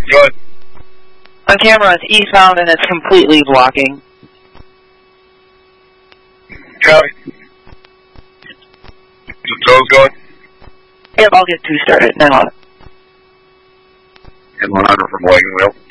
Good. On camera, it's eastbound and it's completely blocking. Copy. The toes going? Yep, I'll get 2 started now. And 100 from wagon wheel.